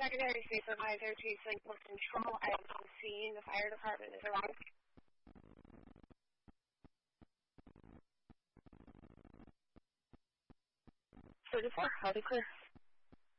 Secondary Supervisor to Signal Control. I am on scene. The fire department is arrived. So just for how to clear.